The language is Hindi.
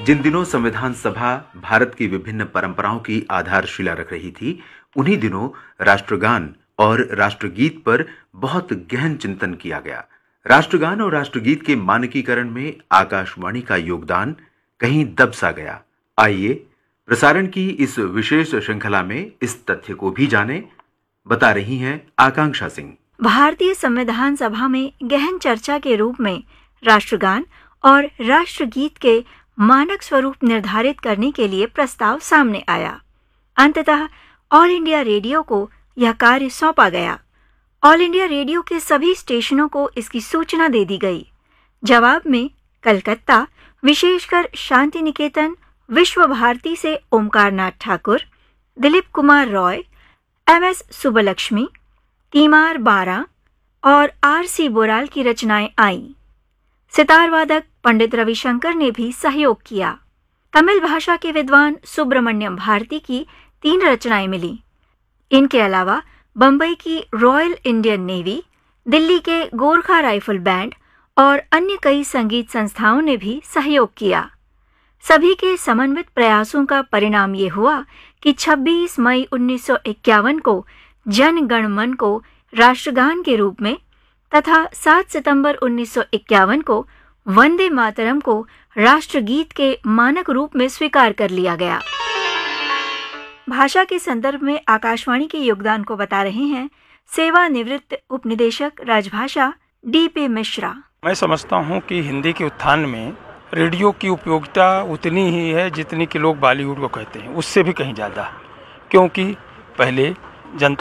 जिन दिनों संविधान सभा भारत की विभिन्न परंपराओं की आधारशिला रख रही थी, उन्हीं दिनों राष्ट्रगान और राष्ट्रगीत पर बहुत गहन चिंतन किया गया। राष्ट्रगान और राष्ट्रगीत के मानकीकरण में आकाशवाणी का योगदान कहीं दब सा गया। आइए प्रसारण की इस विशेष श्रृंखला में इस तथ्य को भी जानें, बता रही हैं आकांक्षा सिंह। भारतीय संविधान सभा में गहन चर्चा के रूप में राष्ट्रगान और राष्ट्रगीत के मानक स्वरूप निर्धारित करने के लिए प्रस्ताव सामने आया। अंततः ऑल इंडिया रेडियो को यह कार्य सौंपा गया। ऑल इंडिया रेडियो के सभी स्टेशनों को इसकी सूचना दे दी गई। जवाब में कलकत्ता, विशेषकर शांति निकेतन, विश्व भारती से ओमकार नाथ ठाकुर, दिलीप कुमार रॉय, MS सुब्बलक्ष्मी, तीमार बारा और RC बोराल की रचनाएं आईं। सितार वादक पंडित रविशंकर ने भी सहयोग किया। तमिल भाषा के विद्वान सुब्रमण्यम भारती की 3 रचनाएं मिली। इनके अलावा बंबई की रॉयल इंडियन नेवी, दिल्ली के गोरखा राइफल बैंड और अन्य कई संगीत संस्थाओं ने भी सहयोग किया। सभी के समन्वित प्रयासों का परिणाम ये हुआ कि 26 मई 1951 को जन गण मन को राष्ट्रगान के रूप में तथा 7 सितंबर 1951 को वंदे मातरम को राष्ट्रगीत के मानक रूप में स्वीकार कर लिया गया। भाषा के संदर्भ में आकाशवाणी के योगदान को बता रहे हैं सेवानिवृत्त उपनिदेशक राजभाषा DP मिश्रा। मैं समझता हूं कि हिंदी के उत्थान में रेडियो की उपयोगिता उतनी ही है जितनी कि लोग बॉलीवुड को कहते हैं, उससे भी कहीं ज़्यादा, क्योंकि पहले जनता